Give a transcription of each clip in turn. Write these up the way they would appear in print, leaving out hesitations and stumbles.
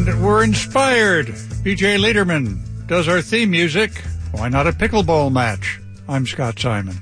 And we're inspired. PJ Lederman does our theme music. Why not a pickleball match? I'm Scott Simon.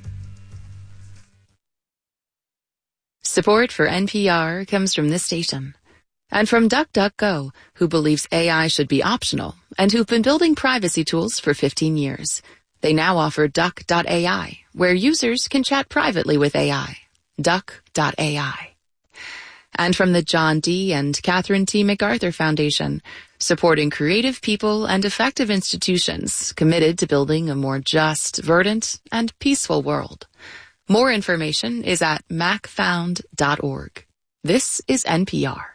Support for NPR comes from this station. And from DuckDuckGo, who believes AI should be optional and who've been building privacy tools for 15 years. They now offer Duck.ai, where users can chat privately with AI. Duck.ai. And from the John D. and Catherine T. MacArthur Foundation, supporting creative people and effective institutions committed to building a more just, verdant, and peaceful world. More information is at macfound.org. This is NPR.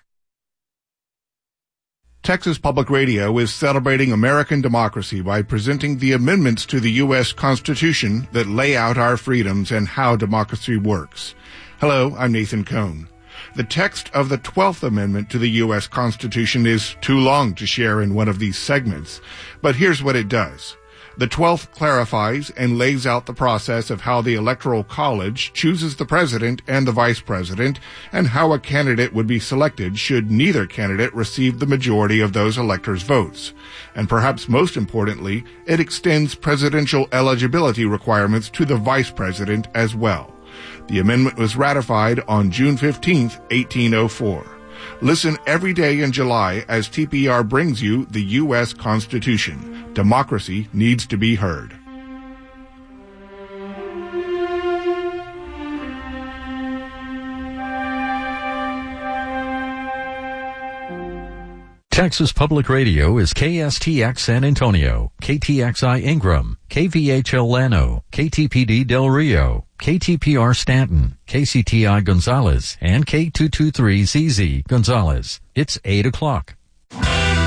Texas Public Radio is celebrating American democracy by presenting the amendments to the U.S. Constitution that lay out our freedoms and how democracy works. Hello, I'm Nathan Cohn. The text of the 12th Amendment to the U.S. Constitution is too long to share in one of these segments, but here's what it does. The 12th clarifies and lays out the process of how the Electoral College chooses the president and the vice president and how a candidate would be selected should neither candidate receive the majority of those electors' votes. And perhaps most importantly, it extends presidential eligibility requirements to the vice president as well. The amendment was ratified on June 15, 1804. Listen every day in July as TPR brings you the U.S. Constitution. Democracy needs to be heard. Texas Public Radio is KSTX San Antonio, KTXI Ingram, KVHL Llano, KTPD Del Rio, KTPR Stanton, KCTI Gonzales, and K223ZZ Gonzales. It's 8 o'clock.